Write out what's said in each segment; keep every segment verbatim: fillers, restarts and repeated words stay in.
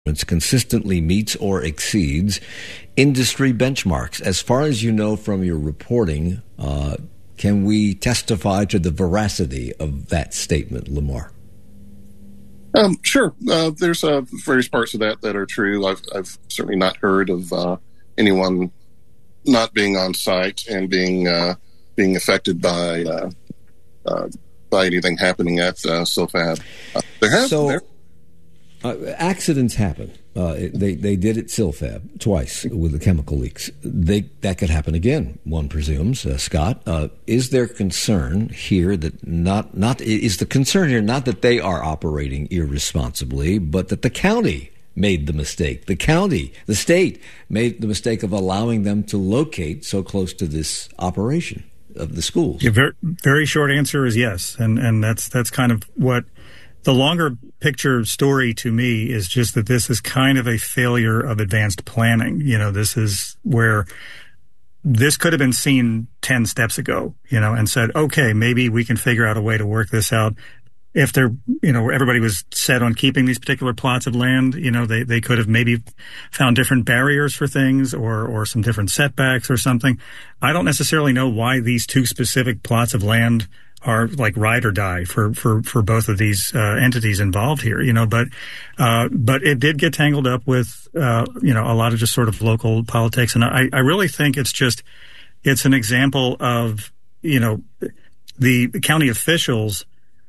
consistently meets or exceeds industry benchmarks. As far as you know from your reporting, uh, can we testify to the veracity of that statement, Lamar? Um, sure. Uh, there's uh, various parts of that that are true. I've, I've certainly not heard of uh, anyone not being on site and being uh, being affected by uh, uh, by anything happening at uh, Silfab. Uh, there have so, there. Uh, accidents happen. Uh, they they did at Silfab twice with the chemical leaks. They that could happen again, one presumes. Uh, Scott, uh, is there concern here that not not is the concern here not that they are operating irresponsibly, but that the county made the mistake. The county, the state made the mistake of allowing them to locate so close to this operation of the schools. Yeah, very very short answer is yes, and and that's that's kind of what. The longer picture story to me is just that this is kind of a failure of advanced planning. You know, this is where this could have been seen ten steps ago, you know, and said, okay, maybe we can figure out a way to work this out. If they're, you know, everybody was set on keeping these particular plots of land, you know, they, they could have maybe found different barriers for things or, or some different setbacks or something. I don't necessarily know why these two specific plots of land are like ride or die for, for, for both of these, uh, entities involved here, you know, but, uh, but it did get tangled up with, uh, you know, a lot of just sort of local politics. And I, I really think it's just, it's an example of, you know, the, the county officials,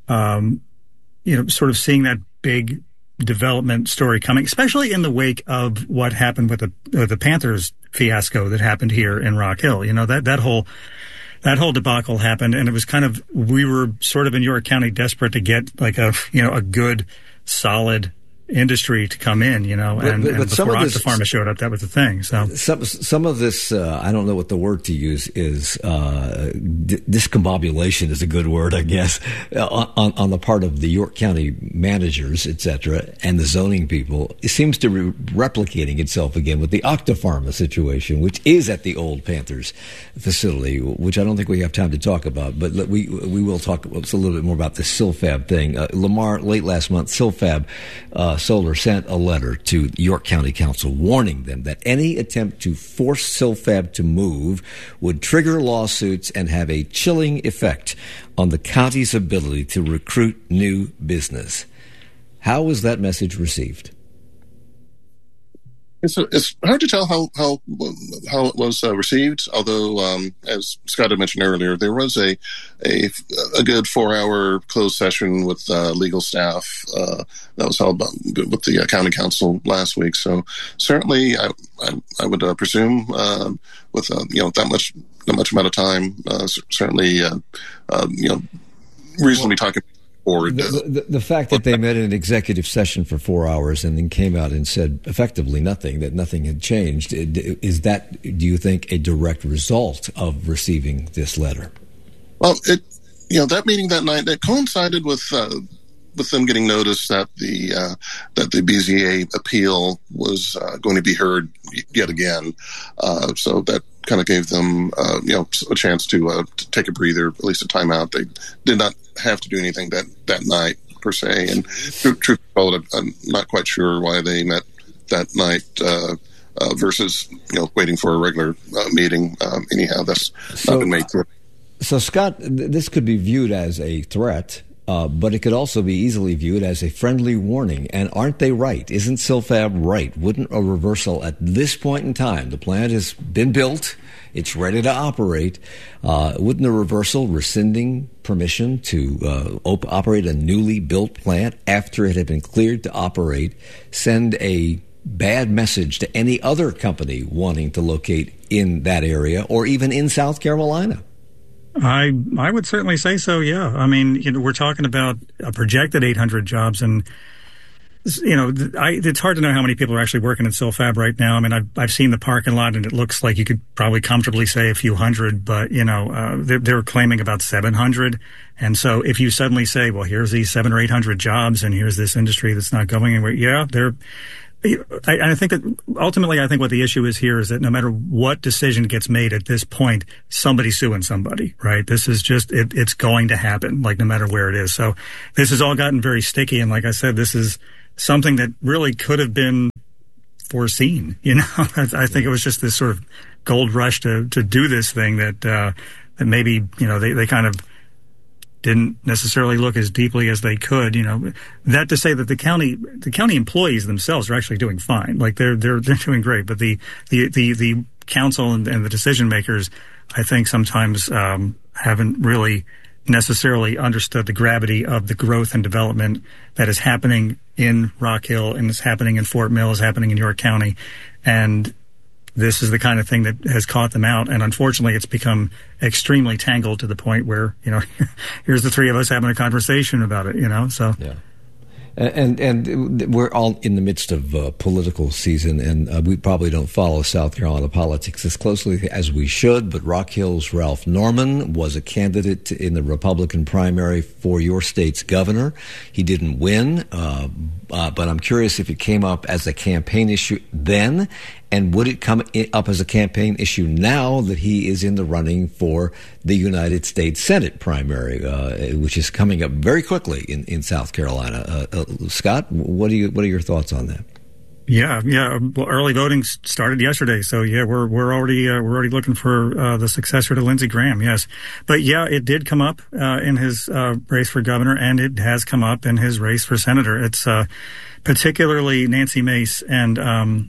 um, you know, sort of seeing that big development story coming, especially in the wake of what happened with the, uh, the Panthers fiasco that happened here in Rock Hill. You know, that, that whole, That whole debacle happened, and it was kind of, we were sort of in York County desperate to get like a, you know, a good, solid industry to come in, you know, and, but, but and before Octapharma showed up, that was the thing. So some some of this, uh, I don't know what the word to use is. Uh, d- discombobulation is a good word, I guess, on on the part of the York County managers, et cetera, and the zoning people. It seems to be replicating itself again with the Octapharma situation, which is at the old Panthers facility, which I don't think we have time to talk about, but we we will talk a little bit more about the Silfab thing. Uh, Lamar, late last month, Silfab. Uh, Solar sent a letter to York County Council warning them that any attempt to force Silfab to move would trigger lawsuits and have a chilling effect on the county's ability to recruit new business. How was that message received? It's, it's hard to tell how how how it was uh, received. Although, um, as Scott had mentioned earlier, there was a a, a good four hour closed session with uh, legal staff uh, that was held by, with the uh, county council last week. So certainly, I I, I would uh, presume uh, with uh, you know that much that much amount of time, uh, certainly uh, uh, you know reasonably talking. Or the, the, the fact that they met in an executive session for four hours and then came out and said effectively nothing, that nothing had changed, is that, do you think, a direct result of receiving this letter? Well, it, you know, that meeting that night, that coincided with uh, with them getting notice that the uh, that the B Z A appeal was uh, going to be heard yet again. Uh, so that kind of gave them, uh, you know, a chance to, uh, to take a breather, at least a timeout. They did not have to do anything that, that night per se. And truth be told, I'm not quite sure why they met that night uh, uh, versus, you know, waiting for a regular uh, meeting. Um, anyhow, that's so, not been made clear. So, Scott, this could be viewed as a threat. Uh, but it could also be easily viewed as a friendly warning. And aren't they right? Isn't Silfab right? Wouldn't a reversal at this point in time, the plant has been built, it's ready to operate, uh, wouldn't a reversal, rescinding permission to uh, op- operate a newly built plant after it had been cleared to operate, send a bad message to any other company wanting to locate in that area or even in South Carolina? I I would certainly say so. Yeah, I mean, you know, we're talking about a projected eight hundred jobs, and you know, I, it's hard to know how many people are actually working at Silfab right now. I mean, I've I've seen the parking lot, and it looks like you could probably comfortably say a few hundred, but you know, uh, they're, they're claiming about seven hundred, and so if you suddenly say, well, here's these seven or eight hundred jobs, and here's this industry that's not going anywhere, yeah, they're. I, I think that ultimately, I think what the issue is here is that no matter what decision gets made at this point, somebody's suing somebody, right? This is just, it, it's going to happen, like no matter where it is. So this has all gotten very sticky. And like I said, this is, something that really could have been foreseen. You know, I, I think it was just this sort of gold rush to to do this thing that uh, that maybe, you know, they, they kind of didn't necessarily look as deeply as they could. You know, that to say that the county the county employees themselves are actually doing fine, like they're they're they're doing great, but the the the, the council and, and the decision makers, I think sometimes um, haven't really necessarily understood the gravity of the growth and development that is happening in Rock Hill and is happening in Fort Mill, is happening in York County. And this is the kind of thing that has caught them out. And unfortunately, it's become extremely tangled to the point where, you know, here's the three of us having a conversation about it, you know, so. Yeah. And and we're all in the midst of uh, political season, and uh, we probably don't follow South Carolina politics as closely as we should, but Rock Hill's Ralph Norman was a candidate in the Republican primary for your state's governor. He didn't win, uh, uh, but I'm curious if it came up as a campaign issue then, and would it come up as a campaign issue now that he is in the running for the United States Senate primary, uh, which is coming up very quickly in, in South Carolina? Uh, uh, Scott, what do you what are your thoughts on that? Yeah, yeah. Well, early voting started yesterday, so yeah, we're we're already uh, we're already looking for uh, the successor to Lindsey Graham. Yes, but yeah, it did come up uh, in his uh, race for governor, and it has come up in his race for senator. It's uh, particularly Nancy Mace and. Um,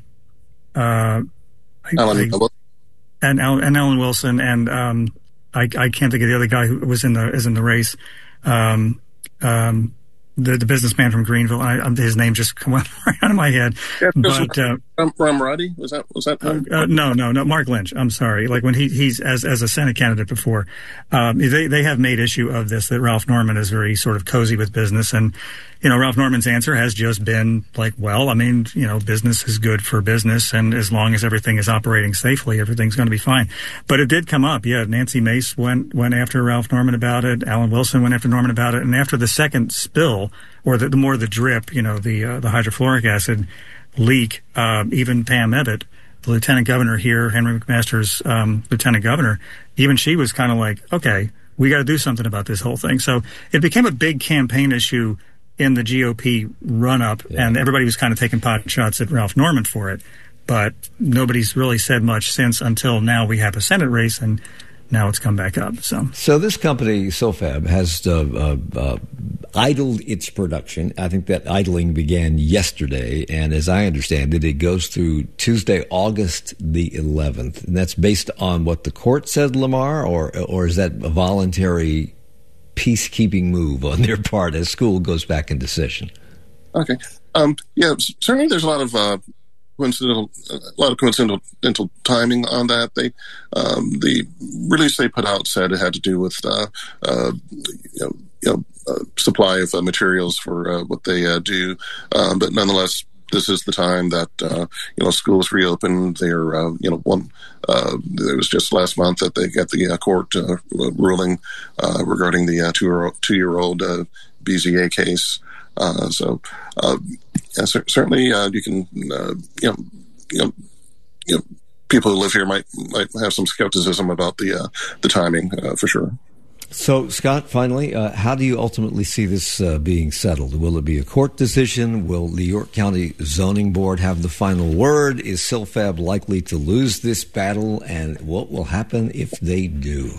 Uh, Alan, I, and and Alan Wilson, and um, I, I can't think of the other guy who was in the is in the race. Um, um, the the businessman from Greenville. I, his name just went right out of my head. Yeah, but uh, Ramrati, was that was that? Uh, uh, no, no, no. Mark Lynch. I'm sorry. Like when he he's as as a Senate candidate before, um, they they have made issue of this, that Ralph Norman is very sort of cozy with business, and you know, Ralph Norman's answer has just been like, well, I mean, you know, business is good for business, and as long as everything is operating safely, everything's going to be fine. But it did come up. Yeah, Nancy Mace went went after Ralph Norman about it. Alan Wilson went after Norman about it. And after the second spill, or the, the more the drip, you know, the uh, the hydrofluoric acid leak, uh, even Pam Ebbett, the lieutenant governor here, Henry McMaster's um, lieutenant governor, even she was kind of like, okay, we got to do something about this whole thing. So it became a big campaign issue in the G O P run-up, yeah. And everybody was kind of taking pot shots at Ralph Norman for it. But nobody's really said much since, until now we have a Senate race, and now it's come back up. So so this company, SoFab, has uh, uh, uh, idled its production. I think that idling began yesterday, and as I understand it, it goes through Tuesday, August the eleventh. And that's based on what the court said, Lamar, or or is that a voluntary peacekeeping move on their part as school goes back into session? Okay. Um, yeah, certainly there's a lot of uh, coincidental, a lot of coincidental timing on that. They, um, the release they put out said it had to do with, uh, uh, you know, you know uh, supply of uh, materials for uh, what they uh, do. Um, but nonetheless, this is the time that, uh, you know, schools reopened. They're, uh, you know, one, uh, it was just last month that they got the uh, court uh, ruling uh, regarding the uh, two, two-year-old uh, B Z A case. Uh, so, uh, yeah, c- certainly uh, you can, uh, you know, you know, you know, people who live here might might have some skepticism about the uh, the timing uh, for sure. So, Scott, finally, uh, how do you ultimately see this uh, being settled? Will it be a court decision? Will the York County Zoning Board have the final word? Is SoFab likely to lose this battle? And what will happen if they do?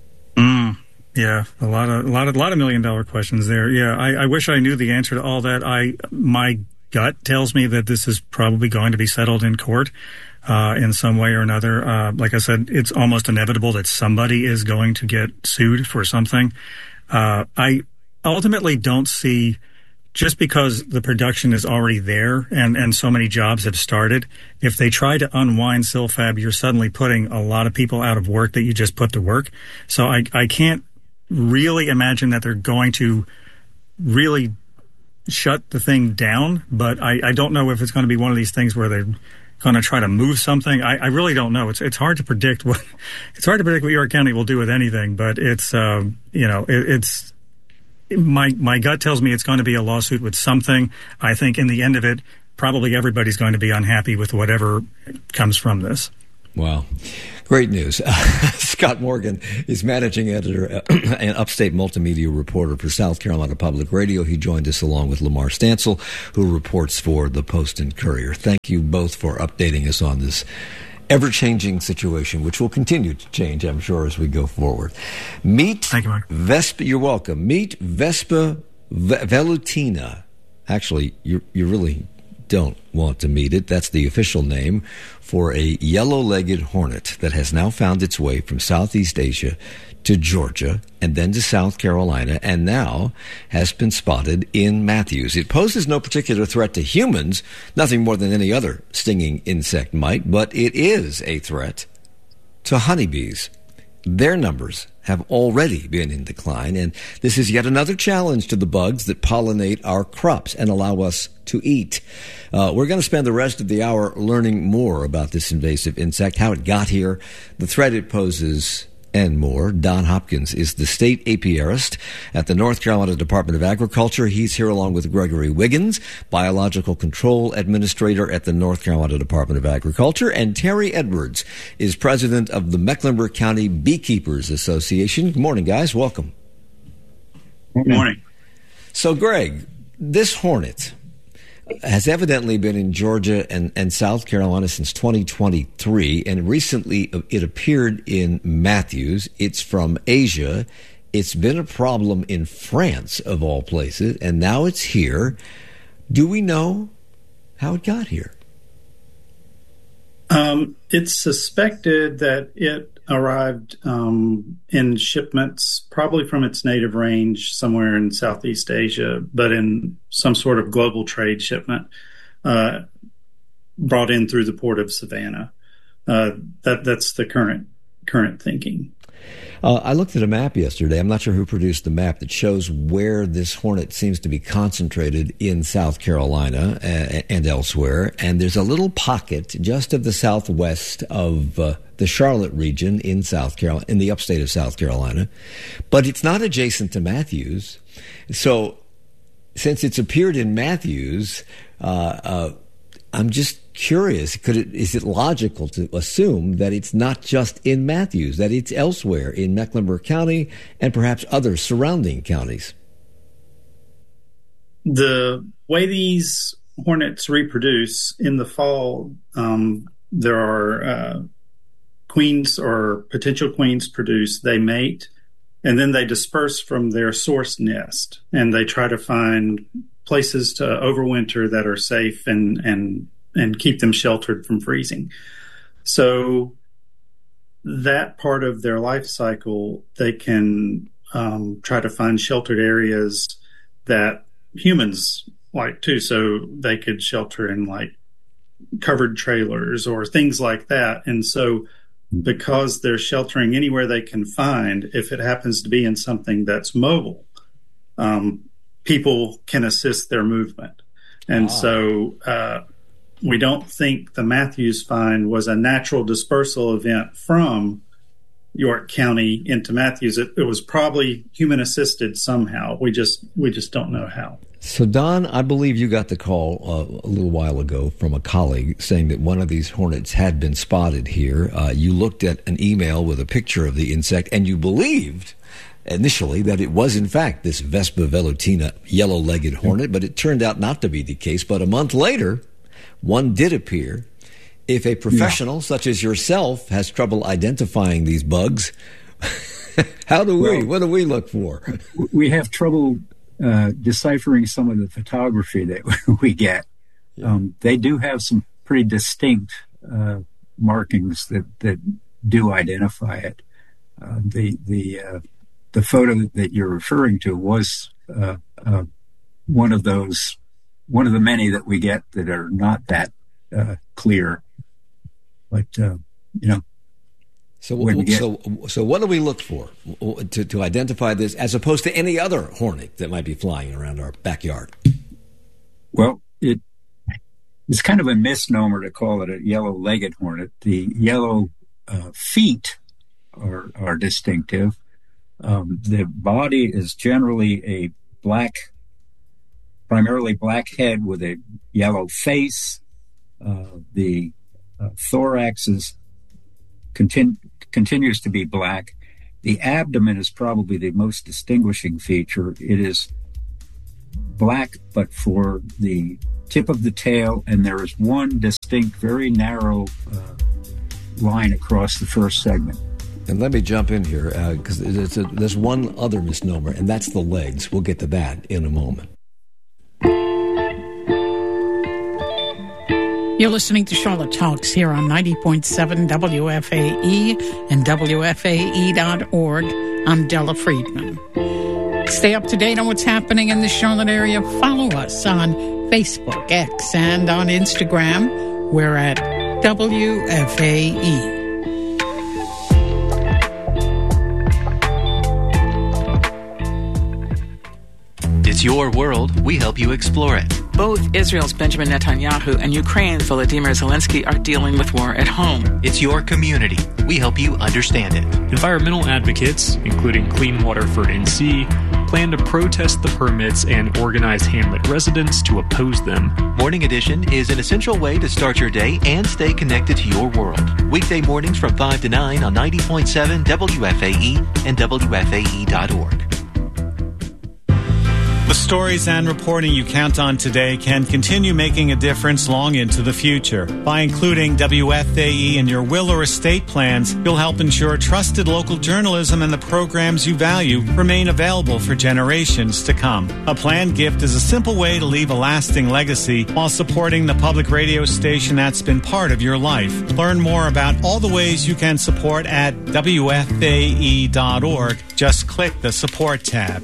Mm, yeah, a lot of a lot of a lot of million dollar questions there. Yeah, I, I wish I knew the answer to all that. I my gut tells me that this is probably going to be settled in court. Uh, in some way or another. Uh, like I said, it's almost inevitable that somebody is going to get sued for something. Uh, I ultimately don't see, just because the production is already there and, and so many jobs have started, if they try to unwind SoFab, you're suddenly putting a lot of people out of work that you just put to work. So I, I can't really imagine that they're going to really shut the thing down, but I, I don't know if it's going to be one of these things where they're going to try to move something. I, I really don't know. It's it's hard to predict what it's hard to predict what York County will do with anything. But it's um, you know it, it's my my gut tells me it's going to be a lawsuit with something. I think in the end of it, probably everybody's going to be unhappy with whatever comes from this. Wow. Great news. Uh, Scott Morgan is managing editor uh, and upstate multimedia reporter for South Carolina Public Radio. He joined us along with Lamar Stansel, who reports for the Post and Courier. Thank you both for updating us on this ever-changing situation, which will continue to change, I'm sure, as we go forward. Meet Thank you, Mark. Vespa. You're welcome. Meet Vespa velutina. Actually, you you really don't want to meet it. That's the official name for a yellow-legged hornet that has now found its way from Southeast Asia to Georgia and then to South Carolina, and now has been spotted in Matthews. It poses no particular threat to humans, nothing more than any other stinging insect might, but it is a threat to honeybees. Their numbers have already been in decline, and this is yet another challenge to the bugs that pollinate our crops and allow us to eat. Uh, we're going to spend the rest of the hour learning more about this invasive insect, how it got here, the threat it poses, and more. Don Hopkins is the state apiarist at the North Carolina Department of Agriculture. He's here along with Gregory Wiggins, biological control administrator at the North Carolina Department of Agriculture, and Terry Edwards is president of the Mecklenburg County Beekeepers Association. Good morning, guys. Welcome. Good morning. So, Greg, this hornet has evidently been in Georgia and, and South Carolina since twenty twenty-three, and recently it appeared in Matthews. It's from Asia. It's been a problem in France, of all places, and now it's here. Do we know how it got here? Um, it's suspected that it arrived um, in shipments, probably from its native range somewhere in Southeast Asia, but in some sort of global trade shipment uh, brought in through the port of Savannah. Uh, that that's the current current thinking. Uh, I looked at a map yesterday. I'm not sure who produced the map that shows where this hornet seems to be concentrated in South Carolina and, and elsewhere. And there's a little pocket just of the southwest of uh, the Charlotte region in South Carolina, in the upstate of South Carolina. But it's not adjacent to Matthews. So since it's appeared in Matthews, uh, uh, I'm just curious, could it, is it logical to assume that it's not just in Matthews, that it's elsewhere in Mecklenburg County and perhaps other surrounding counties? The way these hornets reproduce in the fall, um, there are uh, queens or potential queens produce, they mate, and then they disperse from their source nest, and they try to find places to overwinter that are safe and and and keep them sheltered from freezing. So that part of their life cycle, they can um, try to find sheltered areas that humans like too. So they could shelter in like covered trailers or things like that. And so because they're sheltering anywhere they can find, if it happens to be in something that's mobile, um, people can assist their movement. And ah. so uh, we don't think the Matthews find was a natural dispersal event from York County into Matthews. It, it was probably human assisted somehow. We just we just don't know how. So, Don, I believe you got the call uh, a little while ago from a colleague saying that one of these hornets had been spotted here. Uh, you looked at an email with a picture of the insect, and you believed initially that it was, in fact, this Vespa velutina yellow-legged hornet, but it turned out not to be the case. But a month later, one did appear. If a professional yeah. such as yourself has trouble identifying these bugs, how do we, well, what do we look for? We have trouble uh, deciphering some of the photography that we get. Yeah. Um, they do have some pretty distinct uh, markings that, that do identify it. Uh, the the uh, the photo that you're referring to was uh, uh, one of those, one of the many that we get that are not that uh, clear. But uh, you know, so get, so so what do we look for to to identify this, as opposed to any other hornet that might be flying around our backyard? Well, it it's kind of a misnomer to call it a yellow-legged hornet. The yellow uh, feet are are distinctive. Um, the body is generally a black, primarily black head with a yellow face. Uh, the uh, thorax is continu- continues to be black. The abdomen is probably the most distinguishing feature. It is black, but for the tip of the tail, and there is one distinct, very narrow uh, line across the first segment. And let me jump in here, because uh, there's one other misnomer, and that's the legs. We'll get to that in a moment. You're listening to Charlotte Talks here on ninety point seven W F A E and W F A E dot org. I'm Della Friedman. Stay up to date on what's happening in the Charlotte area. Follow us on Facebook, X, and on Instagram. We're at W F A E. It's your world. We help you explore it. Both Israel's Benjamin Netanyahu and Ukraine's Volodymyr Zelensky are dealing with war at home. It's your community. We help you understand it. Environmental advocates, including Clean Water for N C, plan to protest the permits and organize hamlet residents to oppose them. Morning Edition is an essential way to start your day and stay connected to your world. Weekday mornings from five to nine on ninety point seven W F A E and W F A E dot org. The stories and reporting you count on today can continue making a difference long into the future. By including W F A E in your will or estate plans, you'll help ensure trusted local journalism and the programs you value remain available for generations to come. A planned gift is a simple way to leave a lasting legacy while supporting the public radio station that's been part of your life. Learn more about all the ways you can support at W F A E dot org. Just click the support tab.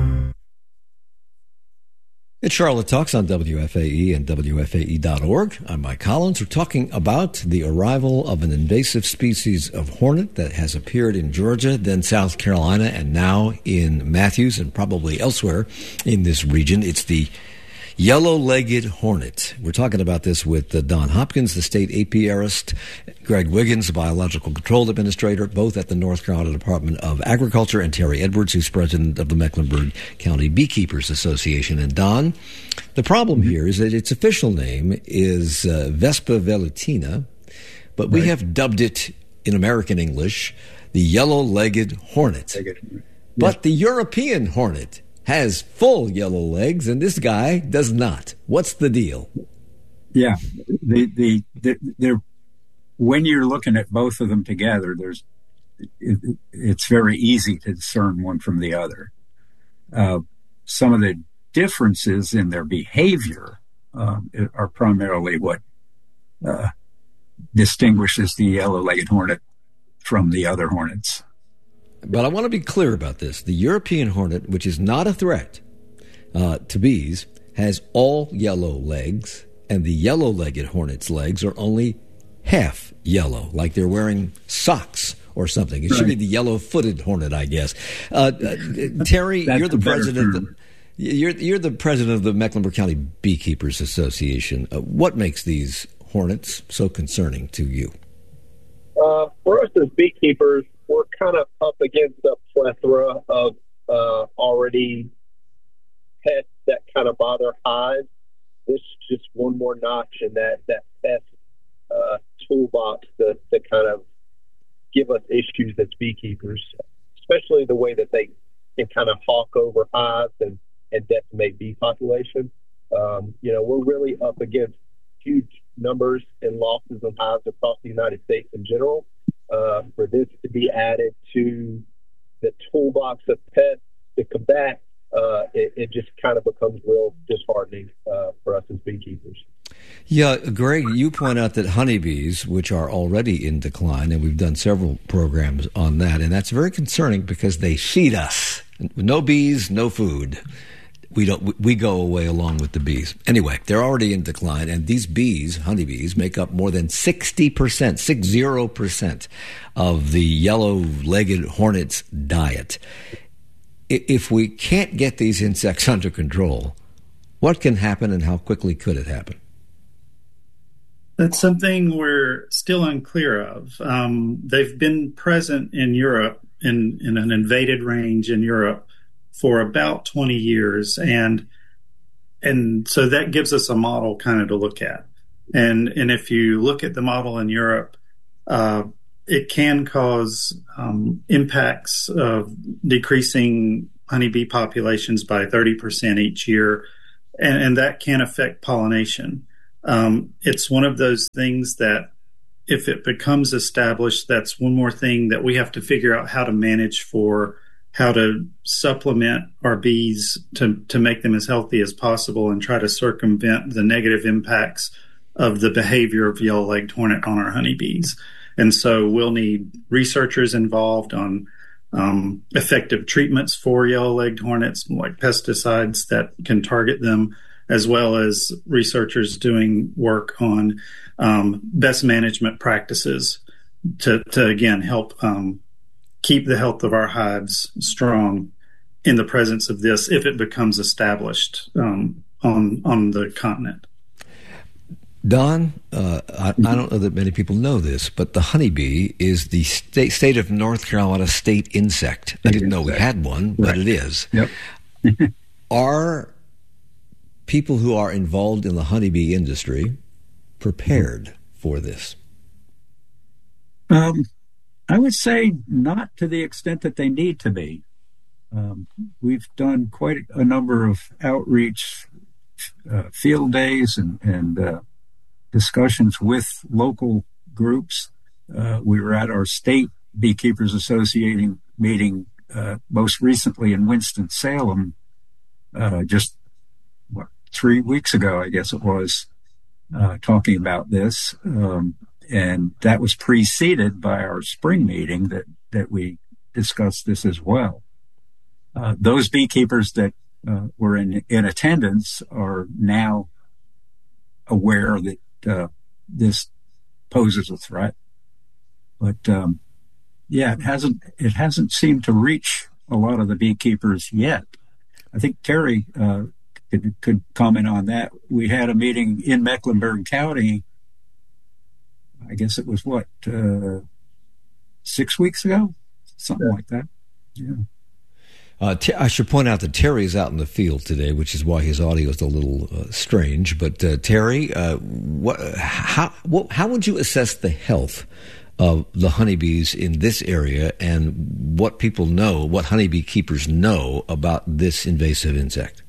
It's Charlotte Talks on W F A E and W F A E dot org. I'm Mike Collins. We're talking about the arrival of an invasive species of hornet that has appeared in Georgia, then South Carolina, and now in Matthews and probably elsewhere in this region. It's the yellow-legged hornet. We're talking about this with uh, Don Hopkins, the state apiarist, Greg Wiggins, the biological control administrator, both at the North Carolina Department of Agriculture, and Terry Edwards, who's president of the Mecklenburg County Beekeepers Association. And Don, the problem here is that its official name is uh, Vespa velutina, but we right. have dubbed it in American English the yellow-legged hornet. Yeah. But the European hornet has full yellow legs, and this guy does not. What's the deal? Yeah, the the, the they're, when you're looking at both of them together, there's it, it's very easy to discern one from the other. Uh, some of the differences in their behavior uh, are primarily what uh, distinguishes the yellow-legged hornet from the other hornets. But I want to be clear about this. The European hornet, which is not a threat uh, to bees, has all yellow legs, and the yellow-legged hornet's legs are only half yellow, like they're wearing socks or something. It right. should be the yellow-footed hornet, I guess. Uh, uh, Terry, you're the president. Of the, you're you're the president of the Mecklenburg County Beekeepers Association. Uh, what makes these hornets so concerning to you? Uh, for us as beekeepers, we're kind of up against a plethora of uh, already pests that kind of bother hives. This is just one more notch in that, that pest uh, toolbox to, to kind of give us issues as beekeepers, especially the way that they can kind of hawk over hives and, and decimate bee population. Um, you know, we're really up against huge numbers and losses of hives across the United States in general. Uh, for this to be added to the toolbox of pests to combat, uh, it, it just kind of becomes real disheartening uh, for us as beekeepers. Yeah, Greg, you point out that honeybees, which are already in decline, and we've done several programs on that, and that's very concerning because they feed us. No bees, no food. We don't. We go away along with the bees. Anyway, they're already in decline, and these bees, honeybees, make up more than sixty percent, six zero percent of the yellow-legged hornet's diet. If we can't get these insects under control, what can happen, and how quickly could it happen? That's something we're still unclear of. Um, they've been present in Europe, in, in an invaded range in Europe, for about twenty years. And and so that gives us a model kind of to look at. And and if you look at the model in Europe, uh, it can cause um, impacts of decreasing honeybee populations by thirty percent each year, and, and that can affect pollination. Um, it's one of those things that if it becomes established, that's one more thing that we have to figure out how to manage for, how to supplement our bees to, to make them as healthy as possible and try to circumvent the negative impacts of the behavior of yellow-legged hornet on our honeybees. And so we'll need researchers involved on um, effective treatments for yellow-legged hornets, like pesticides that can target them, as well as researchers doing work on um, best management practices to, to again, help um, keep the health of our hives strong in the presence of this if it becomes established um, on on the continent. Don, uh, I, I don't know that many people know this, but the honeybee is the state, state of North Carolina state insect. I didn't know we had one, but it is. Yep. Are people who are involved in the honeybee industry prepared for this? Um, I would say not to the extent that they need to be. Um, we've done quite a number of outreach uh, field days and, and uh, discussions with local groups. Uh, we were at our state Beekeepers Association meeting uh, most recently in Winston-Salem uh, just what, three weeks ago, I guess it was, uh, talking about this. Um, and that was preceded by our spring meeting that, that we discussed this as well. Uh, those beekeepers that uh, were in, in attendance are now aware that uh, this poses a threat. But um, yeah, it hasn't it hasn't seemed to reach a lot of the beekeepers yet. I think Terry uh, could, could comment on that. We had a meeting in Mecklenburg County. I guess it was what uh, six weeks ago, something yeah. like that. Yeah. Uh, t- I should point out that Terry is out in the field today, which is why his audio is a little uh, strange. But uh, Terry, uh, what, how what, how would you assess the health of the honeybees in this area, and what people know, what honeybee keepers know about this invasive insect?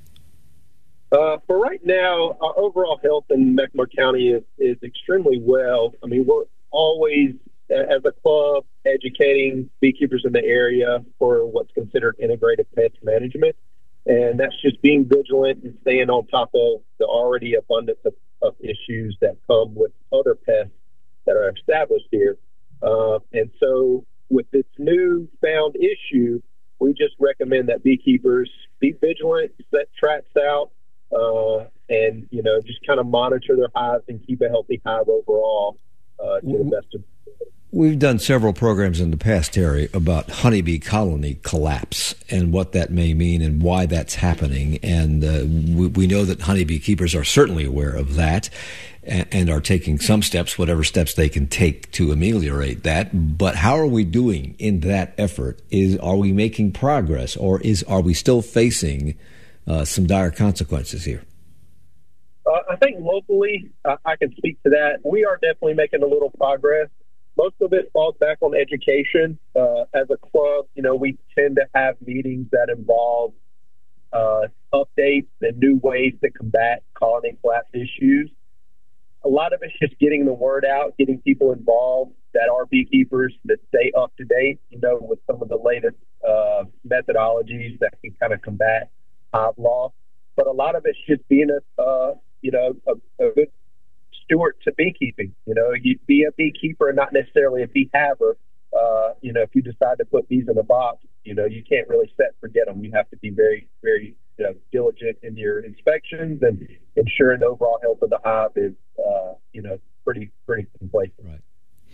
Uh, for right now, our overall health in Mecklenburg County is, is extremely well. I mean, we're always, as a club, educating beekeepers in the area for what's considered integrated pest management. And that's just being vigilant and staying on top of the already abundance of, of issues that come with other pests that are established here. Uh, and so with this new found issue, we just recommend that beekeepers be vigilant, set traps out, uh, and, you know, just kind of monitor their hives and keep a healthy hive overall uh, to the best of. We've done several programs in the past, Terry, about honeybee colony collapse and what that may mean and why that's happening. And uh, we, we know that honeybee keepers are certainly aware of that and, and are taking some steps, whatever steps they can take to ameliorate that. But how are we doing in that effort? Is are we making progress, or is are we still facing uh, some dire consequences here? Uh, I think locally, uh, I can speak to that. We are definitely making a little progress. Most of it falls back on education. Uh, as a club, you know, we tend to have meetings that involve uh, updates and new ways to combat colony collapse issues. A lot of it's just getting the word out, getting people involved that are beekeepers that stay up to date, you know, with some of the latest uh, methodologies that can kind of combat hive loss. But a lot of it's just being a, uh, you know, a, a good steward to beekeeping. You know, you be a beekeeper and not necessarily a bee haver. Uh, you know, if you decide to put bees in a box, you know, you can't really set and forget them. You have to be very, very, you know, diligent in your inspections and ensuring the overall health of the hive is, uh, you know, pretty, pretty complacent. Right.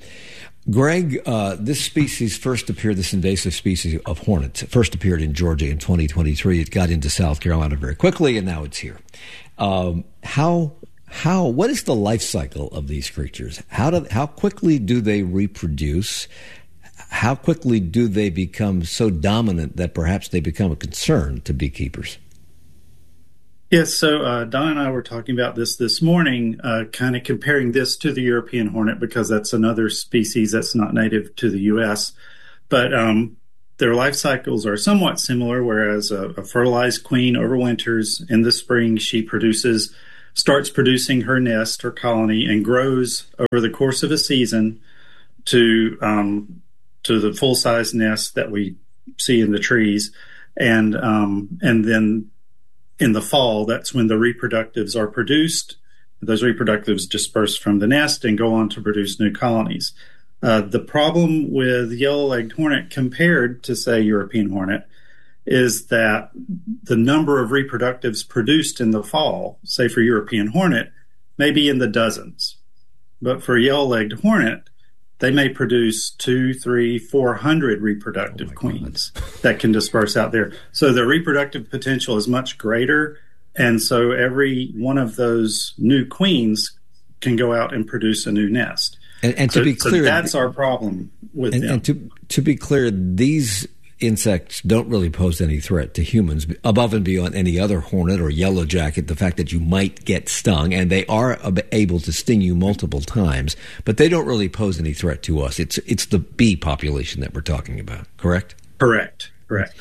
Greg, uh, this species first appeared, this invasive species of hornet, first appeared in Georgia in twenty twenty-three. It got into South Carolina very quickly, and now it's here. Um, how How? What is the life cycle of these creatures? How do? How quickly do they reproduce? How quickly do they become so dominant that perhaps they become a concern to beekeepers? Yes, so uh, Don and I were talking about this this morning, uh, kind of comparing this to the European hornet because that's another species that's not native to the U S. But um, their life cycles are somewhat similar, whereas a, a fertilized queen overwinters. In the spring, she produces, starts producing her nest, her colony, and grows over the course of a season to um, to the full-size nest that we see in the trees, and um, and then in the fall, that's when the reproductives are produced. Those reproductives disperse from the nest and go on to produce new colonies. Uh, the problem with yellow-legged hornet compared to, say, European hornet is that the number of reproductives produced in the fall, say for European hornet, may be in the dozens. But for yellow-legged hornet, they may produce two, three, four hundred reproductive oh queens that can disperse out there. So the reproductive potential is much greater, and so every one of those new queens can go out and produce a new nest. And, and to so, be clear, so that's our problem with and, them. And to to be clear, these insects don't really pose any threat to humans above and beyond any other hornet or yellow jacket, the fact that you might get stung, and they are able to sting you multiple times, but they don't really pose any threat to us. It's it's the bee population that we're talking about, correct? Correct, correct.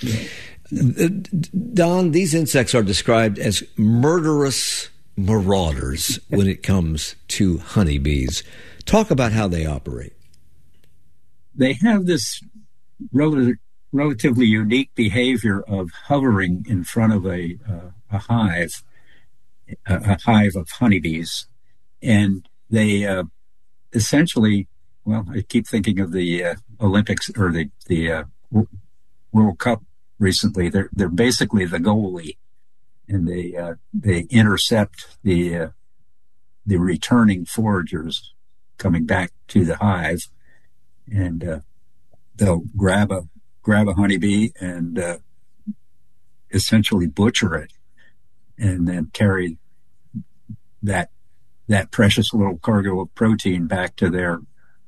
Don, these insects are described as murderous marauders when it comes to honeybees. Talk about how they operate. They have this relative relatively unique behavior of hovering in front of a uh, a hive, a, a hive of honeybees, and they uh, essentially, well, I keep thinking of the uh, Olympics or the the uh, World Cup recently. They're they're basically the goalie, and they uh, they intercept the uh, the returning foragers coming back to the hive, and uh, they'll grab a grab a honeybee and uh, essentially butcher it, and then carry that that precious little cargo of protein back to their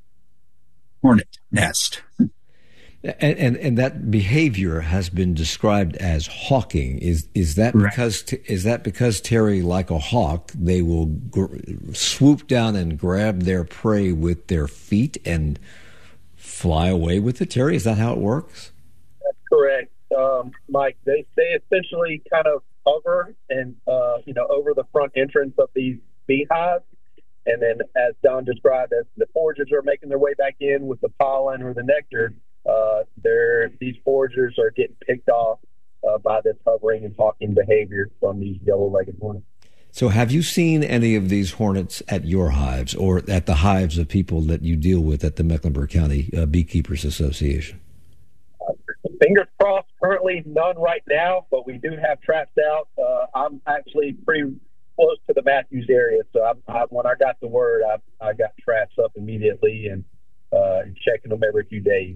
hornet nest. And, and and that behavior has been described as hawking. Is is that Correct. because is that because, Terry, like a hawk, they will gr- swoop down and grab their prey with their feet and fly away with it, Terry? Is that how it works? That's correct, um, Mike. They they essentially kind of hover and uh, you know over the front entrance of these beehives, and then, as Don described, as the foragers are making their way back in with the pollen or the nectar, uh, they're these foragers are getting picked off uh, by this hovering and hawking behavior from these yellow-legged hornets. So have you seen any of these hornets at your hives or at the hives of people that you deal with at the Mecklenburg County uh, Beekeepers Association? Uh, fingers crossed, currently none right now, but we do have traps out. Uh, I'm actually pretty close to the Matthews area, so I, I, when I got the word, I, I got traps up immediately and uh, checking them every few days.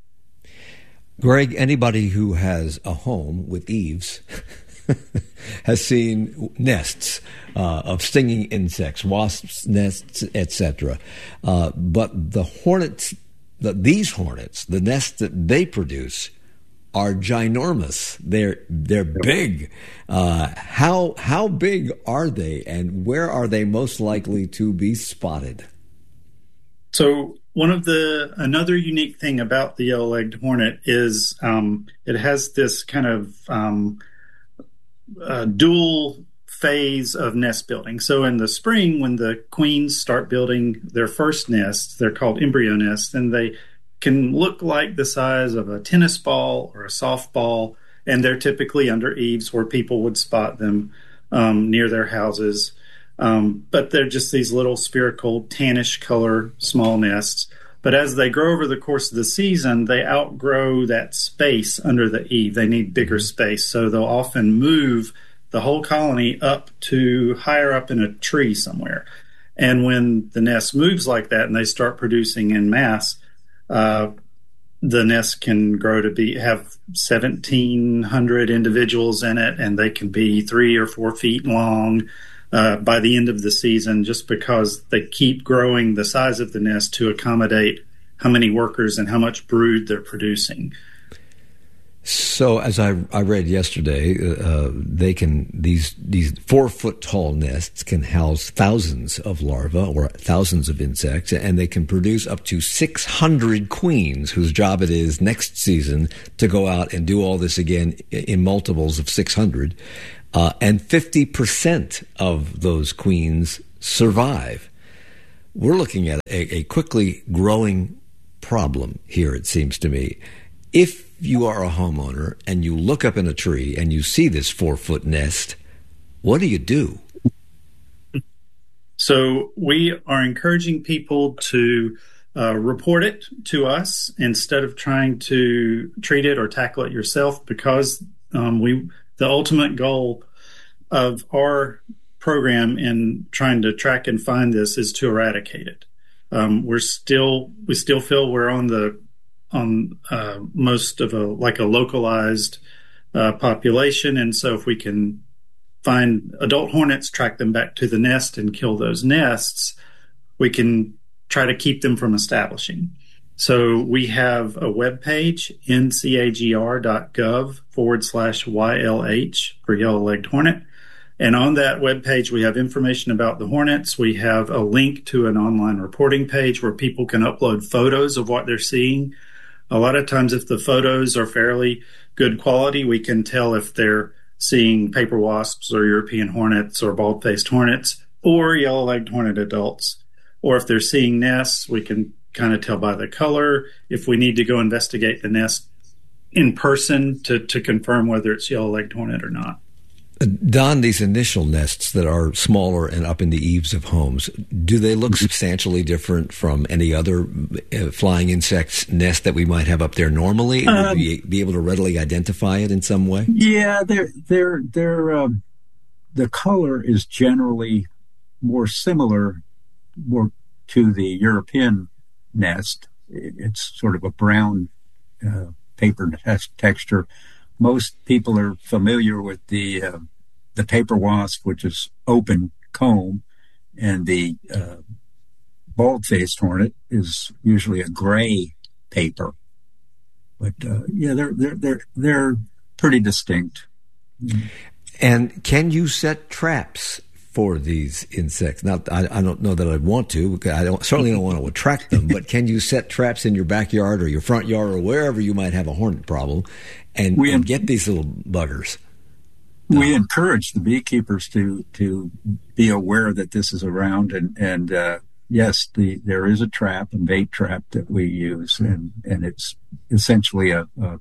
Greg, anybody who has a home with eaves has seen nests uh, of stinging insects, wasps' nests, et cetera. Uh, but the hornets, the, these hornets, the nests that they produce are ginormous. They're they're big. Uh, how how big are they, and where are they most likely to be spotted? So one of the another unique thing about the yellow-legged hornet is um, it has this kind of um, uh, dual phase of nest building. So in the spring, when the queens start building their first nests, they're called embryo nests, and they can look like the size of a tennis ball or a softball, and they're typically under eaves where people would spot them um, near their houses. Um, but they're just these little spherical tannish color small nests. But as they grow over the course of the season, they outgrow that space under the eave. They need bigger space. So they'll often move the whole colony up to higher up in a tree somewhere. And when the nest moves like that and they start producing en masse, uh, the nest can grow to be have seventeen hundred individuals in it, and they can be three or four feet long uh, by the end of the season, just because they keep growing the size of the nest to accommodate how many workers and how much brood they're producing. So, as I, I read yesterday, uh, they can these these four foot tall nests can house thousands of larvae or thousands of insects, and they can produce up to six hundred queens, whose job it is next season to go out and do all this again in multiples of six hundred, uh, and fifty percent of those queens survive. We're looking at a, a quickly growing problem here, it seems to me. If you are a homeowner and you look up in a tree and you see this four-foot nest, what do you do? So we are encouraging people to uh, report it to us instead of trying to treat it or tackle it yourself, because um, we the ultimate goal of our program in trying to track and find this is to eradicate it. Um, we're still we still feel we're on the on uh, most of a like a localized uh, population, and so if we can find adult hornets, track them back to the nest, and kill those nests, we can try to keep them from establishing. So we have a webpage, ncagr.gov forward slash YLH for yellow-legged hornet. And on that webpage, we have information about the hornets. We have a link to an online reporting page where people can upload photos of what they're seeing. A lot of times, if the photos are fairly good quality, we can tell if they're seeing paper wasps or European hornets or bald-faced hornets or yellow-legged hornet adults. Or if they're seeing nests, we can kind of tell by the color. If we need to go investigate the nest in person to, to confirm whether it's yellow-legged hornet or not. Don, these initial nests that are smaller and up in the eaves of homes, do they look substantially different from any other uh, flying insect's nest that we might have up there normally? Um, Would we be able to readily identify it in some way? Yeah, they're they're they're um, the color is generally more similar more to the European nest. It's sort of a brown uh, paper texture. Most people are familiar with the uh, the paper wasp, which is open comb, and the uh, bald-faced hornet is usually a gray paper. But uh, yeah, they're they're they're they're pretty distinct. And can you set traps for these insects? Now, I, I don't know that I'd want to, because I don't, certainly don't want to attract them, but can you set traps in your backyard or your front yard or wherever you might have a hornet problem and, we, and get these little buggers? We uh, encourage the beekeepers to to be aware that this is around, and, and uh, yes, the there is a trap, a bait trap that we use, and, and it's essentially a, a,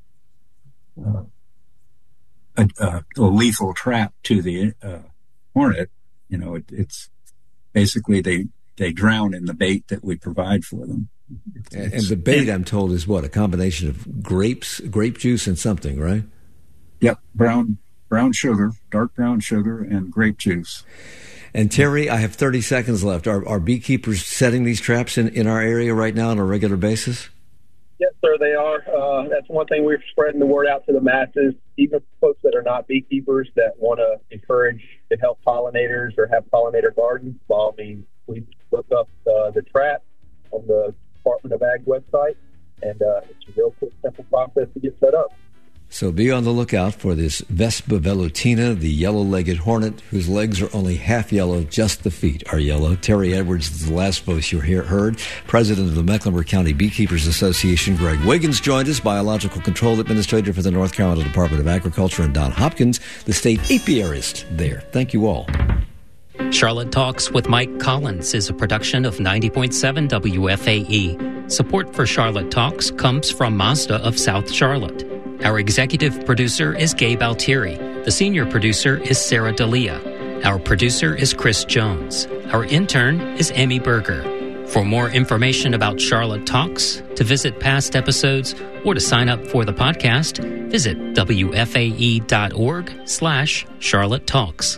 a, a, a lethal trap to the uh, hornet. You know, it, it's basically they, they drown in the bait that we provide for them. It's, and, and the bait, I'm told, is what? A combination of grapes, grape juice, and something, right? Yep, brown brown sugar, dark brown sugar, and grape juice. And Terry, I have thirty seconds left. Are, are beekeepers setting these traps in, in our area right now on a regular basis? Yes, sir, they are. Uh, that's one thing we're spreading the word out to the masses, even folks that are not beekeepers that want to encourage to help pollinators or have pollinator gardens. By all means, we look up uh, the trap on the Department of Ag website, and uh, it's a real quick, simple process to get set up. So be on the lookout for this Vespa velutina, the yellow-legged hornet, whose legs are only half yellow, just the feet are yellow. Terry Edwards is the last voice you hear, heard. President of the Mecklenburg County Beekeepers Association, Greg Wiggins, joined us, Biological Control Administrator for the North Carolina Department of Agriculture, and Don Hopkins, the state apiarist there. Thank you all. Charlotte Talks with Mike Collins is a production of ninety point seven W F A E. Support for Charlotte Talks comes from Mazda of South Charlotte. Our executive producer is Gabe Altieri. The senior producer is Sarah D'Elia. Our producer is Chris Jones. Our intern is Amy Berger. For more information about Charlotte Talks, to visit past episodes, or to sign up for the podcast, visit W F A E dot org slash Charlotte Talks.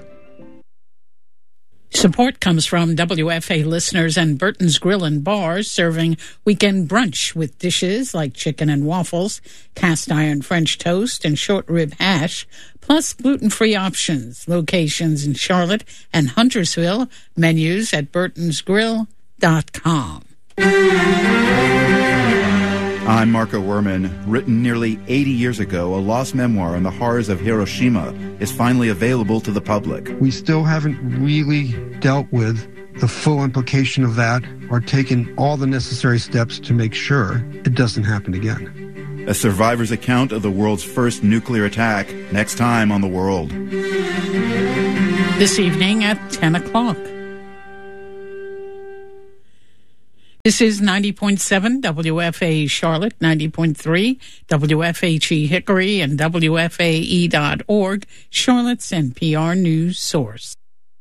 Support comes from W F A listeners and Burton's Grill and Bar, serving weekend brunch with dishes like chicken and waffles, cast iron French toast, and short rib hash, plus gluten-free options. Locations in Charlotte and Huntersville. Menus at burtons grill dot com. I'm I'm Marco Werman. Written nearly eighty years ago, a lost memoir on the horrors of Hiroshima is finally available to the public. We still haven't really dealt with the full implication of that or taken all the necessary steps to make sure it doesn't happen again. A survivor's account of the world's first nuclear attack, next time on The World. This evening at ten o'clock. This is ninety point seven W F A E Charlotte, ninety point three W F H E Hickory, and W F A E dot org, Charlotte's N P R news source.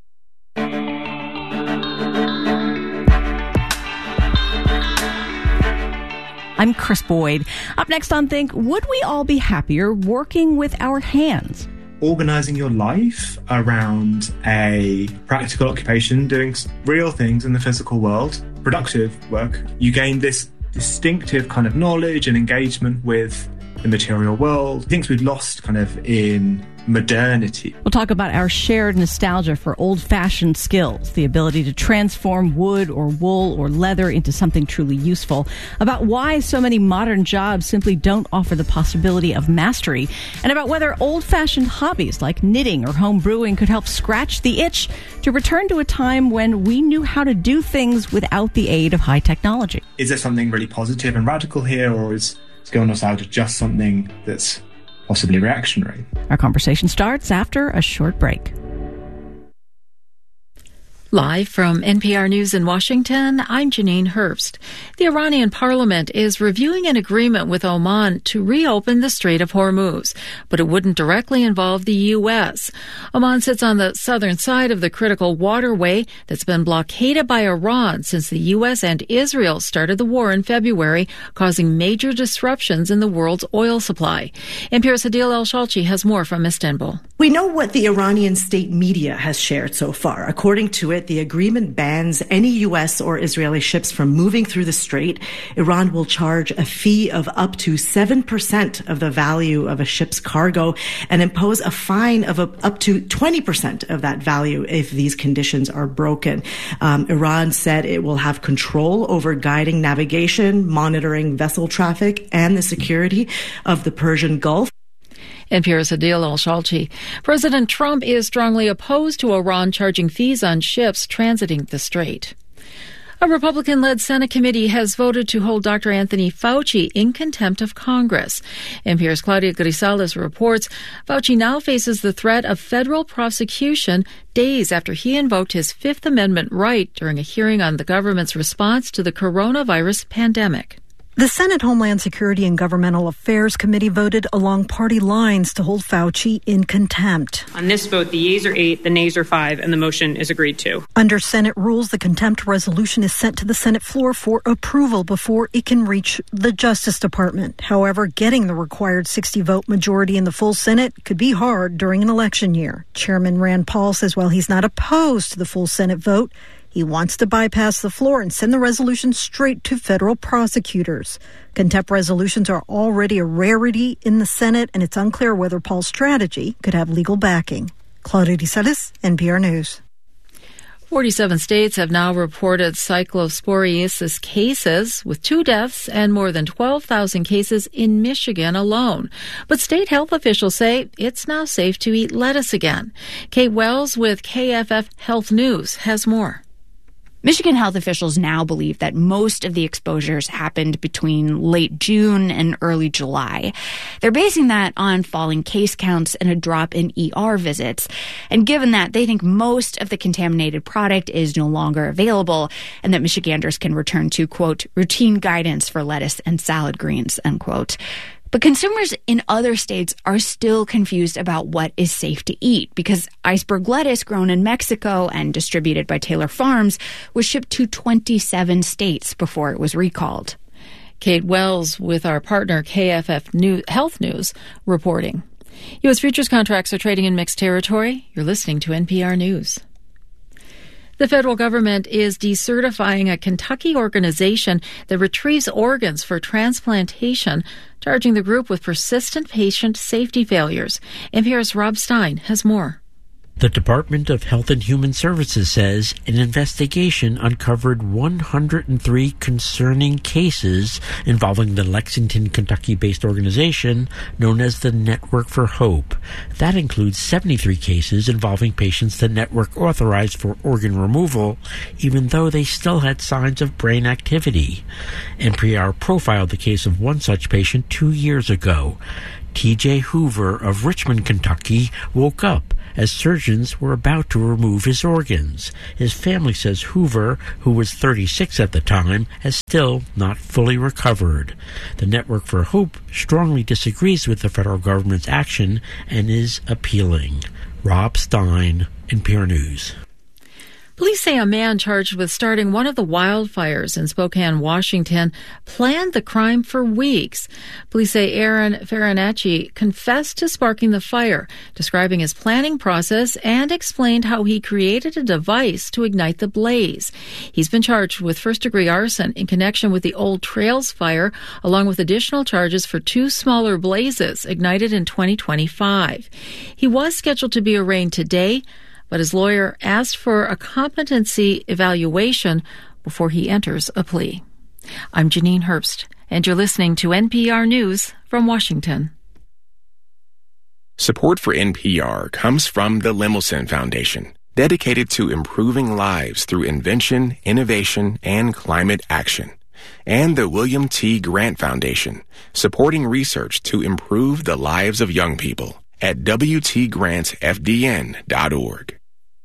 I'm Chris Boyd. Up next on Think, would we all be happier working with our hands? Organising your life around a practical occupation, doing real things in the physical world, productive work, you gain this distinctive kind of knowledge and engagement with the material world. Things we've lost kind of in modernity. We'll talk about our shared nostalgia for old-fashioned skills, the ability to transform wood or wool or leather into something truly useful, about why so many modern jobs simply don't offer the possibility of mastery, and about whether old-fashioned hobbies like knitting or home brewing could help scratch the itch to return to a time when we knew how to do things without the aid of high technology. Is there something really positive and radical here, or is skill nostalgia just something that's possibly reactionary? Our conversation starts after a short break. Live from N P R News in Washington, I'm Janine Herbst. The Iranian parliament is reviewing an agreement with Oman to reopen the Strait of Hormuz, but it wouldn't directly involve the U S. Oman sits on the southern side of the critical waterway that's been blockaded by Iran since the U S and Israel started the war in February, causing major disruptions in the world's oil supply. N P R's Adil El-Shalchi has more from Istanbul. We know what the Iranian state media has shared so far. According to it, the agreement bans any U S or Israeli ships from moving through the strait. Iran will charge a fee of up to seven percent of the value of a ship's cargo and impose a fine of a, up to twenty percent of that value if these conditions are broken. Um, Iran said it will have control over guiding navigation, monitoring vessel traffic, and the security of the Persian Gulf. N P R's Adil El-Shalchi. President Trump is strongly opposed to Iran charging fees on ships transiting the strait. A Republican-led Senate committee has voted to hold Doctor Anthony Fauci in contempt of Congress. N P R's Claudia Grisales reports Fauci now faces the threat of federal prosecution days after he invoked his Fifth Amendment right during a hearing on the government's response to the coronavirus pandemic. The Senate Homeland Security and Governmental Affairs Committee voted along party lines to hold Fauci in contempt. On this vote, the yeas are eight, the nays are five, and the motion is agreed to. Under Senate rules, the contempt resolution is sent to the Senate floor for approval before it can reach the Justice Department. However, getting the required sixty-vote majority in the full Senate could be hard during an election year. Chairman Rand Paul says while he's not opposed to the full Senate vote, he wants to bypass the floor and send the resolution straight to federal prosecutors. Contempt resolutions are already a rarity in the Senate, and it's unclear whether Paul's strategy could have legal backing. Claudia Grisales, N P R News. forty-seven states have now reported cyclosporiasis cases, with two deaths and more than twelve thousand cases in Michigan alone. But state health officials say it's now safe to eat lettuce again. Kate Wells with K F F Health News has more. Michigan health officials now believe that most of the exposures happened between late June and early July. They're basing that on falling case counts and a drop in E R visits. And given that, they think most of the contaminated product is no longer available and that Michiganders can return to, quote, routine guidance for lettuce and salad greens, unquote. But consumers in other states are still confused about what is safe to eat because iceberg lettuce grown in Mexico and distributed by Taylor Farms was shipped to twenty-seven states before it was recalled. Kate Wells with our partner K F F News, Health News reporting. U S futures contracts are trading in mixed territory. You're listening to N P R News. The federal government is decertifying a Kentucky organization that retrieves organs for transplantation, charging the group with persistent patient safety failures. N P R's Rob Stein has more. The Department of Health and Human Services says an investigation uncovered one hundred three concerning cases involving the Lexington, Kentucky-based organization known as the Network for Hope. That includes seventy-three cases involving patients the network authorized for organ removal, even though they still had signs of brain activity. N P R profiled the case of one such patient two years ago. T J Hoover of Richmond, Kentucky, woke up as surgeons were about to remove his organs. His family says Hoover, who was thirty-six at the time, has still not fully recovered. The Network for Hope strongly disagrees with the federal government's action and is appealing. Rob Stein, N P R News. Police say a man charged with starting one of the wildfires in Spokane, Washington, planned the crime for weeks. Police say Aaron Farinacci confessed to sparking the fire, describing his planning process, and explained how he created a device to ignite the blaze. He's been charged with first-degree arson in connection with the Old Trails fire, along with additional charges for two smaller blazes ignited in twenty twenty-five. He was scheduled to be arraigned today, but his lawyer asked for a competency evaluation before he enters a plea. I'm Janine Herbst, and you're listening to N P R News from Washington. Support for N P R comes from the Lemelson Foundation, dedicated to improving lives through invention, innovation, and climate action. And the William T. Grant Foundation, supporting research to improve the lives of young people at w t grant f d n dot org.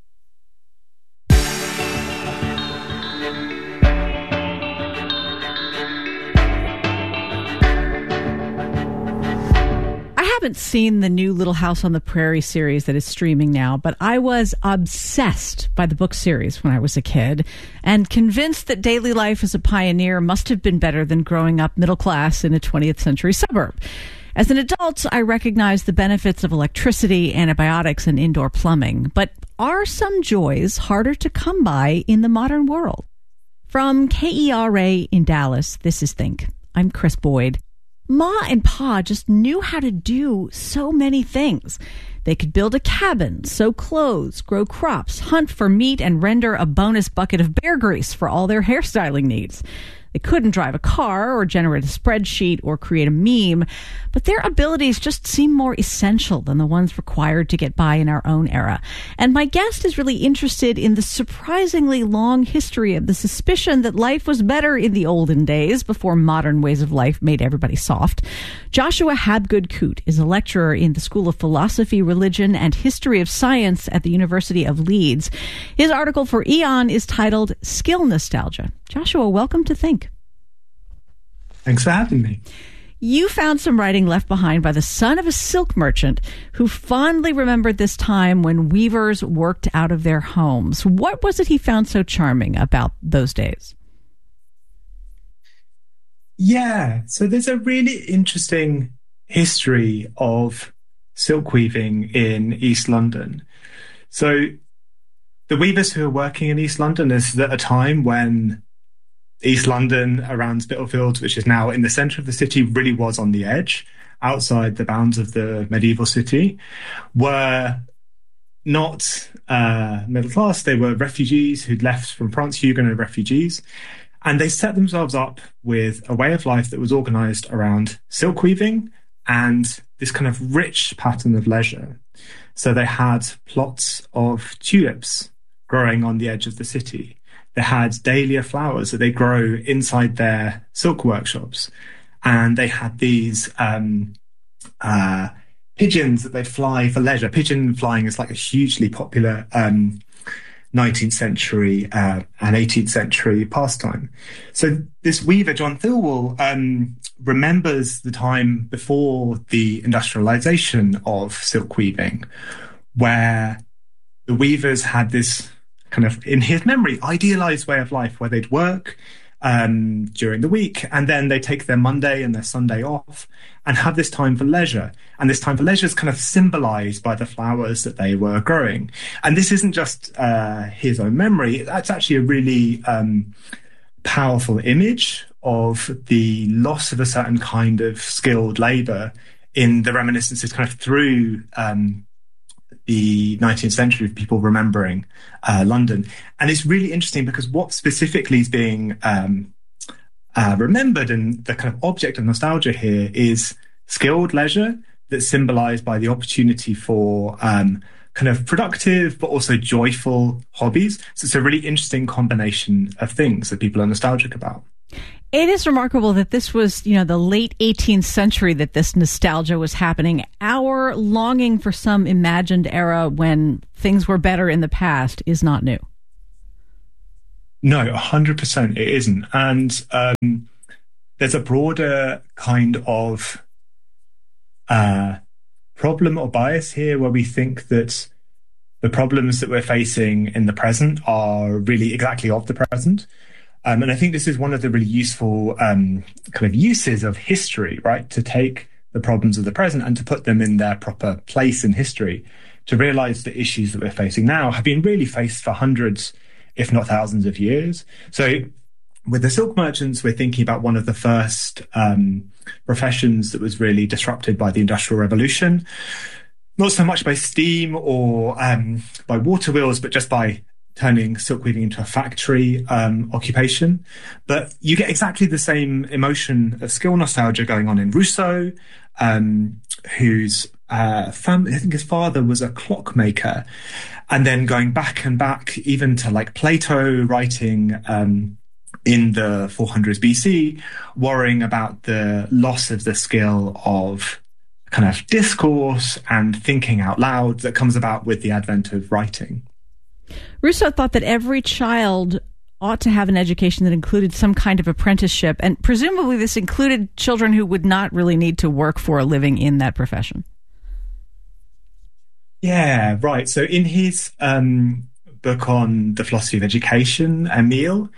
I haven't seen the new Little House on the Prairie series that is streaming now, but I was obsessed by the book series when I was a kid and convinced that daily life as a pioneer must have been better than growing up middle class in a twentieth century suburb. As an adult, I recognize the benefits of electricity, antibiotics, and indoor plumbing, but are some joys harder to come by in the modern world? From K E R A in Dallas, this is Think. I'm Chris Boyd. Ma and Pa just knew how to do so many things. They could build a cabin, sew clothes, grow crops, hunt for meat, and render a bonus bucket of bear grease for all their hairstyling needs. They couldn't drive a car or generate a spreadsheet or create a meme, but their abilities just seem more essential than the ones required to get by in our own era. And my guest is really interested in the surprisingly long history of the suspicion that life was better in the olden days before modern ways of life made everybody soft. Joshua Habgood Coote is a lecturer in the School of Philosophy, Religion, and History of Science at the University of Leeds. His article for Aeon is titled Skill Nostalgia. Joshua, welcome to Think. Thanks for having me. You found some writing left behind by the son of a silk merchant who fondly remembered this time when weavers worked out of their homes. What was it he found so charming about those days? Yeah, so there's a really interesting history of silk weaving in East London. So the weavers who were working in East London is at a time when East London, around Spitalfields, which is now in the centre of the city, really was on the edge, outside the bounds of the medieval city, were not uh, middle class. They were refugees who'd left from France, Huguenot refugees, and they set themselves up with a way of life that was organised around silk weaving and this kind of rich pattern of leisure. So they had plots of tulips growing on the edge of the city. They had dahlia flowers that they grow inside their silk workshops. And they had these um, uh, pigeons that they'd fly for leisure. Pigeon flying is like a hugely popular um, nineteenth century uh, and eighteenth century pastime. So this weaver, John Thirlwall, um, remembers the time before the industrialization of silk weaving, where the weavers had this kind of, in his memory, idealized way of life where they'd work um, during the week, and then they take their Monday and their Sunday off and have this time for leisure. And this time for leisure is kind of symbolized by the flowers that they were growing. And this isn't just uh, his own memory. That's actually a really um, powerful image of the loss of a certain kind of skilled labor in the reminiscences kind of through um, the nineteenth century of people remembering uh, London. And it's really interesting because what specifically is being um, uh, remembered, and the kind of object of nostalgia here, is skilled leisure that's symbolized by the opportunity for um, kind of productive but also joyful hobbies. So it's a really interesting combination of things that people are nostalgic about. It is remarkable that this was, you know, the late eighteenth century that this nostalgia was happening. Our longing for some imagined era when things were better in the past is not new. No, one hundred percent it isn't. And um, there's a broader kind of uh, problem or bias here where we think that the problems that we're facing in the present are really exactly of the present. Um, and I think this is one of the really useful um, kind of uses of history, right? To take the problems of the present and to put them in their proper place in history, to realize the issues that we're facing now have been really faced for hundreds, if not thousands of years. So with the silk merchants, we're thinking about one of the first um, professions that was really disrupted by the Industrial Revolution, not so much by steam or um, by water wheels, but just by turning silk weaving into a factory um, occupation. But you get exactly the same emotion of skill nostalgia going on in Rousseau, um, whose uh, family, I think his father was a clockmaker, and then going back and back even to like Plato writing um, in the four hundreds B C, worrying about the loss of the skill of kind of discourse and thinking out loud that comes about with the advent of writing. Rousseau thought that every child ought to have an education that included some kind of apprenticeship, and presumably this included children who would not really need to work for a living in that profession. Yeah, right. So in his um, book on the philosophy of education, Emile,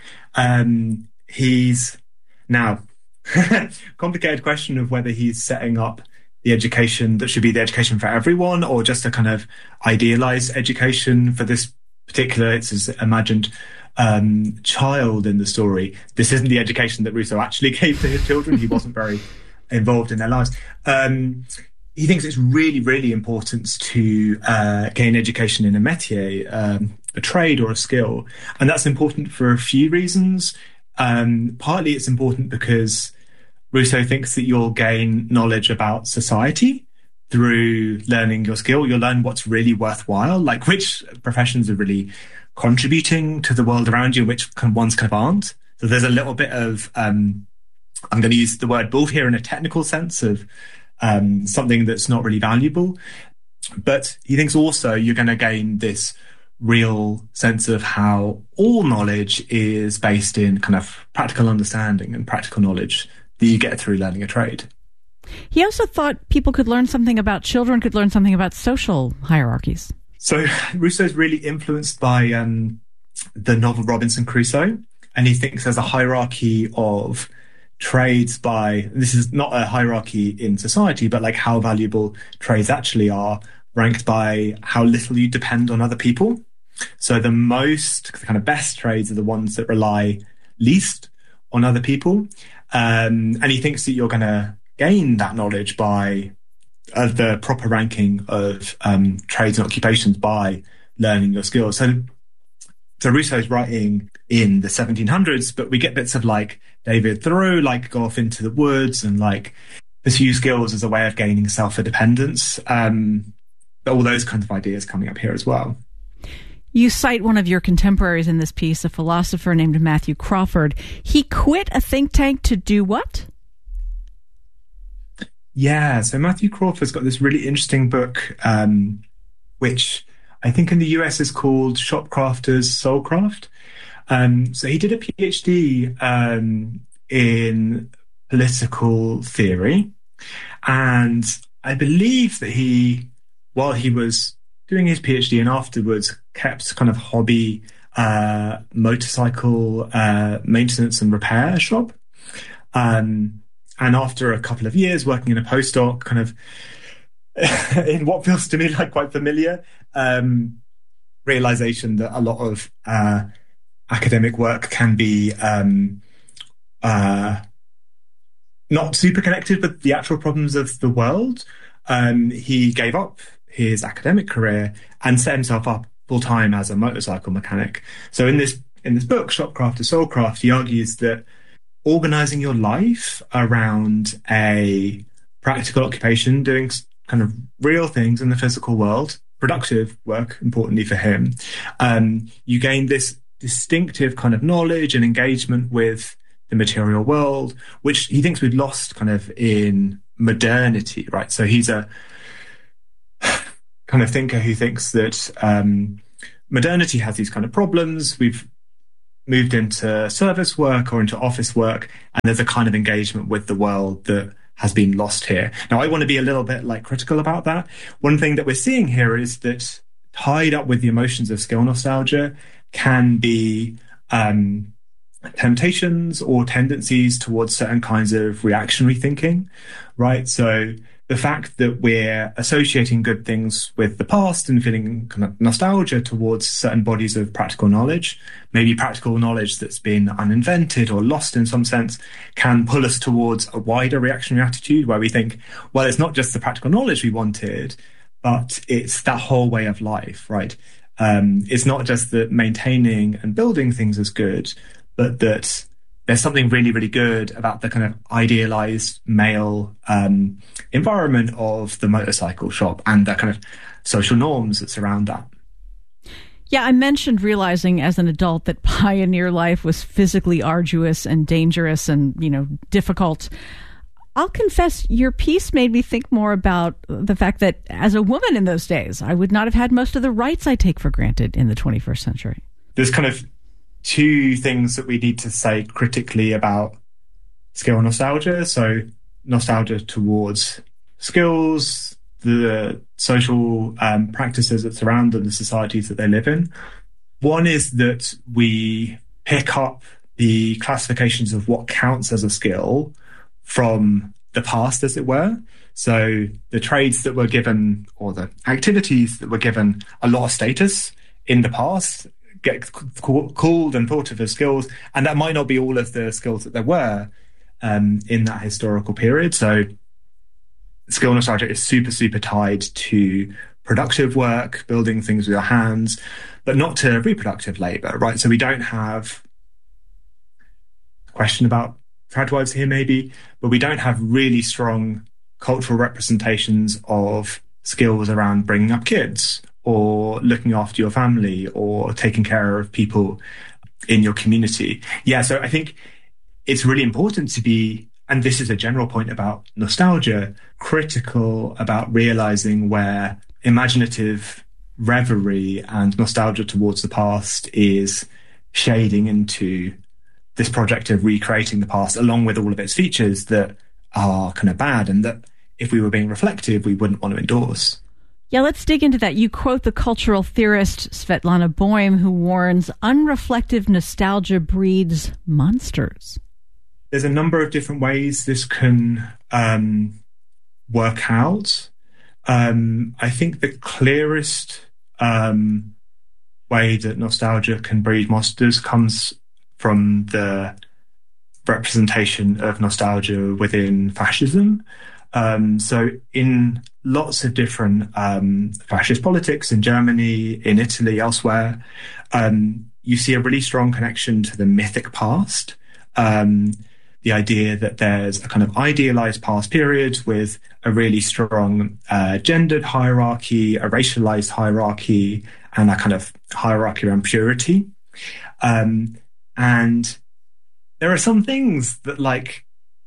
um, he's now complicated question of whether he's setting up the education that should be the education for everyone, or just a kind of idealized education for this particular, it's his imagined um, child in the story. This isn't the education that Rousseau actually gave to his children. He wasn't very involved in their lives. Um, he thinks it's really, really important to uh, gain education in a métier, um, a trade or a skill. And that's important for a few reasons. Um, partly it's important because Rousseau thinks that you'll gain knowledge about society through learning your skill. You'll learn what's really worthwhile, like which professions are really contributing to the world around you, which ones kind of aren't. So there's a little bit of, um, I'm going to use the word bull here in a technical sense of um, something that's not really valuable. But he thinks also you're going to gain this real sense of how all knowledge is based in kind of practical understanding and practical knowledge that you get through learning a trade. He also thought people could learn something about children, could learn something about social hierarchies. So Rousseau's really influenced by um, the novel Robinson Crusoe, and he thinks there's a hierarchy of trades by, this is not a hierarchy in society, but like how valuable trades actually are, ranked by how little you depend on other people. So the most, the kind of best trades are the ones that rely least on other people. Um, and he thinks that you're going to gain that knowledge by uh, the proper ranking of um, trades and occupations by learning your skills. So, so Rousseau's writing in the seventeen hundreds, but we get bits of like David Thoreau, like go off into the woods and like pursue skills as a way of gaining self-independence. Um, all those kinds of ideas coming up here as well. You cite one of your contemporaries in this piece, a philosopher named Matthew Crawford. He quit a think tank to do what? Yeah, so Matthew Crawford's got this really interesting book, um, which I think in the U S is called Shopcrafters Soulcraft. Um, so he did a PhD um, in political theory, and I believe that he, while he was doing his PhD and afterwards, kept kind of hobby uh, motorcycle uh, maintenance and repair shop. Um, and after a couple of years working in a postdoc, kind of in what feels to me like quite familiar um, realization that a lot of uh, academic work can be um, uh, not super connected with the actual problems of the world. Um, he gave up his academic career and set himself up full time as a motorcycle mechanic. So in this in this book, Shopcraft to Soulcraft, he argues that organizing your life around a practical occupation, doing kind of real things in the physical world, productive work, importantly for him, um, you gain this distinctive kind of knowledge and engagement with the material world, which he thinks we've lost kind of in modernity, right? So he's a kind of thinker who thinks that um, modernity has these kind of problems. We've moved into service work or into office work, and there's a kind of engagement with the world that has been lost here. Now, I want to be a little bit like critical about that. One thing that we're seeing here is that tied up with the emotions of skill nostalgia can be um, temptations or tendencies towards certain kinds of reactionary thinking, right? So the fact that we're associating good things with the past and feeling kind of nostalgia towards certain bodies of practical knowledge, maybe practical knowledge that's been uninvented or lost in some sense, can pull us towards a wider reactionary attitude where we think, well, it's not just the practical knowledge we wanted, but it's that whole way of life, right? Um, it's not just that maintaining and building things is good, but that there's something really, really good about the kind of idealized male um, environment of the motorcycle shop and the kind of social norms that surround that. Yeah, I mentioned realizing as an adult that pioneer life was physically arduous and dangerous and, you know, difficult. I'll confess, your piece made me think more about the fact that as a woman in those days, I would not have had most of the rights I take for granted in the twenty-first century. There's kind of two things that we need to say critically about skill nostalgia. So nostalgia towards skills, the social um, practices that surround them, the societies that they live in. One is that we pick up the classifications of what counts as a skill from the past, as it were. So the trades that were given, or the activities that were given a lot of status in the past, get called and thought of as skills, and that might not be all of the skills that there were um, in that historical period. So skill nostalgia is super, super tied to productive work, building things with your hands, but not to reproductive labor, right? So we don't have a question about tradwives here maybe, but we don't have really strong cultural representations of skills around bringing up kids or looking after your family or taking care of people in your community. Yeah, so I think it's really important to be, and this is a general point about nostalgia, critical about realizing where imaginative reverie and nostalgia towards the past is shading into this project of recreating the past, along with all of its features that are kind of bad and that if we were being reflective, we wouldn't want to endorse. Yeah, let's dig into that. You quote the cultural theorist Svetlana Boym, who warns unreflective nostalgia breeds monsters. There's a number of different ways this can um, work out. Um, I think the clearest um, way that nostalgia can breed monsters comes from the representation of nostalgia within fascism. Um, so in lots of different um, fascist politics in Germany, in Italy, elsewhere, um, you see a really strong connection to the mythic past. Um, the idea that there's a kind of idealized past period with a really strong uh, gendered hierarchy, a racialized hierarchy, and a kind of hierarchy around purity. Um, and there are some things that like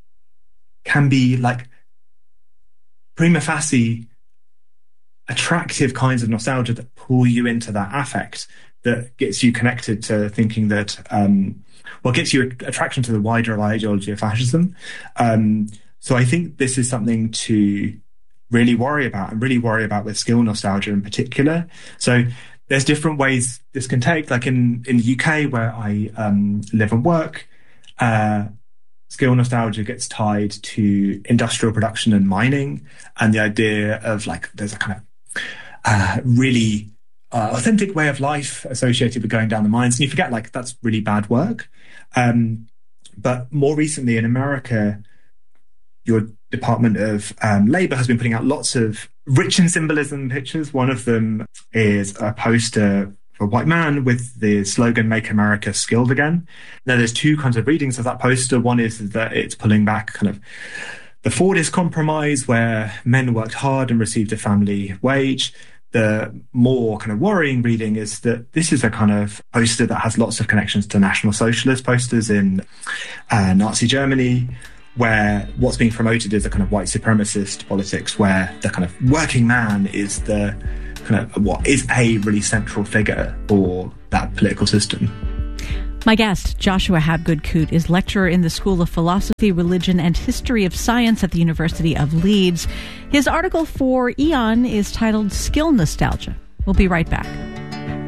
can be like prima facie attractive kinds of nostalgia that pull you into that affect that gets you connected to thinking that, um, well, gets you attraction to the wider ideology of fascism. Um, so I think this is something to really worry about and really worry about with skill nostalgia in particular. So there's different ways this can take, like in, in the U K where I um, live and work, uh, skill nostalgia gets tied to industrial production and mining, and the idea of like there's a kind of uh, really uh, authentic way of life associated with going down the mines, and you forget like that's really bad work. Um, but more recently in America, your Department of um, Labour has been putting out lots of rich in symbolism pictures. One of them is a poster for a white man with the slogan, "Make America Skilled Again." Now, there's two kinds of readings of that poster. One is that it's pulling back kind of the Fordist compromise, where men worked hard and received a family wage. The more kind of worrying reading is that this is a kind of poster that has lots of connections to National Socialist posters in uh, Nazi Germany, where what's being promoted is a kind of white supremacist politics, where the kind of working man is the kind of what is a really central figure for that political system. My guest, Joshua Habgood-Coote, is lecturer in the School of Philosophy, Religion and History of Science at the University of Leeds. His article for Aeon is titled Skill Nostalgia. We'll be right back.